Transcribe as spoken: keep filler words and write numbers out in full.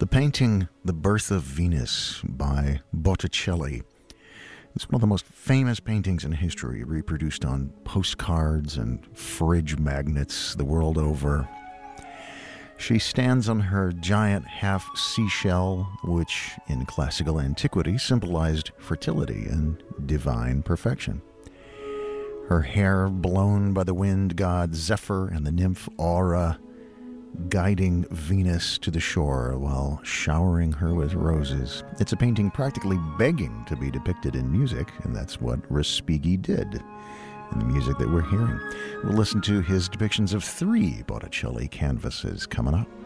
The painting The Birth of Venus by Botticelli is one of the most famous paintings in history, reproduced on postcards and fridge magnets the world over. She stands on her giant half seashell, which in classical antiquity symbolized fertility and divine perfection. Her hair blown by the wind god Zephyr and the nymph Aura, guiding Venus to the shore while showering her with roses. It's a painting practically begging to be depicted in music, and that's what Respighi did in the music that we're hearing. We'll listen to his depictions of three Botticelli canvases coming up.